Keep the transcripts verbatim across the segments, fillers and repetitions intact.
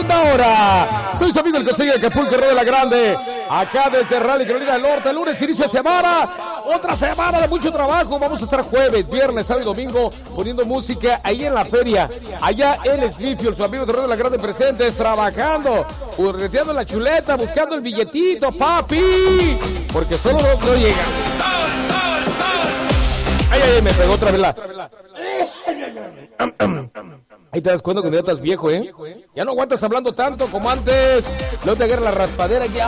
segunda hora. Soy su amigo el Costeño de Acapulco, Río de la Grande. Acá desde Rally Carolina del Norte. El lunes inicio de semana. Otra semana de mucho trabajo. Vamos a estar jueves, viernes, sábado y domingo poniendo música ahí en la feria. Allá en Smithfield, su amigo de Río de la Grande presentes, trabajando, urreteando la chuleta, buscando el billetito, papi. Porque solo no, no llega. Ay, ay, me pegó otra vez la... Ahí te das cuenta cuando ya estás viejo, ¿eh? Ya no aguantas hablando tanto como antes. Luego te agarra la raspadera y ya...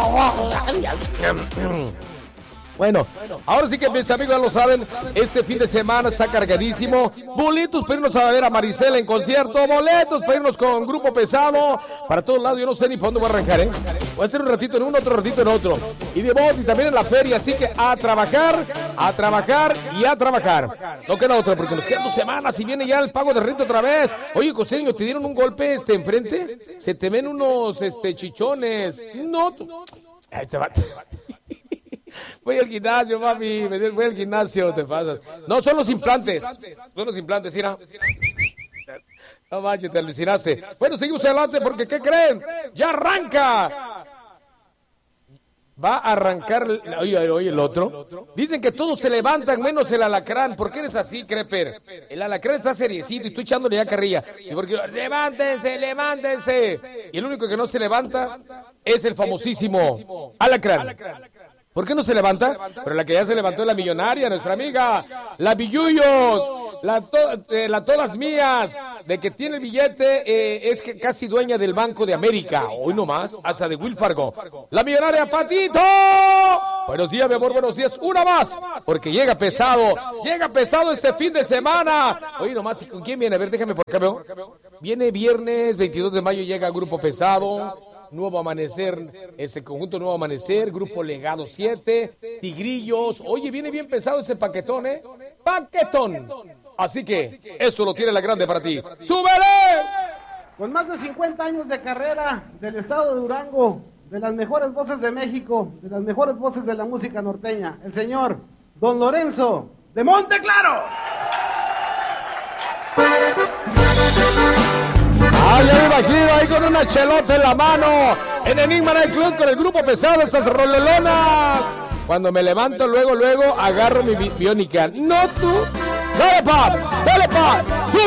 Bueno, ahora sí que mis amigos ya lo saben, este fin de semana está cargadísimo. Boletos para irnos a ver a Maricela en concierto, boletos para irnos con Grupo Pesado, para todos lados. Yo no sé ni para dónde voy a arrancar, ¿eh? Voy a hacer un ratito en uno, otro ratito en otro. Y de voz, y también en la feria, así que a trabajar, a trabajar y a trabajar. No queda otra, porque nos quedan dos semanas y viene ya el pago de renta otra vez. Oye, Costeño, ¿te dieron un golpe este enfrente? Se te ven unos este chichones. No, tú... Ahí te va. Voy al gimnasio, mami, voy al gimnasio, te pasas. No, son los implantes, son los implantes, mira. No manches, te alucinaste. Bueno, seguimos adelante porque, ¿qué creen? ¡Ya arranca! Va a arrancar, oye, oye, el otro. Dicen que todos se levantan menos el alacrán. ¿Por qué eres así, Creper? El alacrán está seriecito y tú echándole ya carrilla. Y porque, levántense, levántense. Y el único que no se levanta es el famosísimo alacrán. ¿Por qué no se levanta? Pero la que ya se levantó es la millonaria, nuestra amiga, la Villuyos, la, to, eh, la todas mías, de que tiene el billete, eh, es que casi dueña del Banco de América, hoy nomás, hasta de Will Fargo. La millonaria Patito. Buenos días, mi amor, buenos días, una más, porque llega pesado, llega pesado este fin de semana. Oye nomás, ¿y con quién viene? A ver, déjame por acá, veo. Viene viernes veintidós de mayo, llega Grupo Pesado. Nuevo Amanecer, ese conjunto Nuevo Amanecer, Grupo Legado siete, Tigrillos. Oye, viene bien pesado ese paquetón, ¿eh? ¡Paquetón! Así que eso lo tiene la grande para ti. ¡Súbele! Con más de cincuenta años de carrera del estado de Durango, de las mejores voces de México, de las mejores voces de la música norteña, el señor Don Lorenzo de Monteclaro. Ay, ya me imagino ahí con una chelota en la mano, en Enigma Night Club con el Grupo Pesado, esas rolelonas. Cuando me levanto, luego, luego, agarro mi bi- biónica. No tú. Dale, pap, dale, pap.